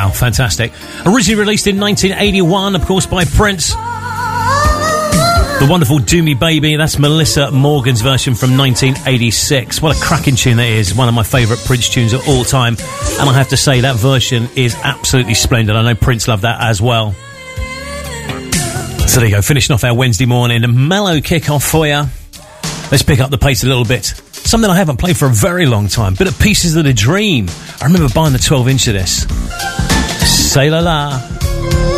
Wow, fantastic. Originally released in 1981, of course, by Prince. The wonderful Do Me Baby, that's Melissa Morgan's version from 1986. What a cracking tune that is. One of my favourite Prince tunes of all time. And I have to say, that version is absolutely splendid. I know Prince loved that as well. So there you go, finishing off our Wednesday morning. A mellow kick-off for you. Let's pick up the pace a little bit. Something I haven't played for a very long time. Bit of Pieces of the Dream. I remember buying the 12-inch of this. Say la la.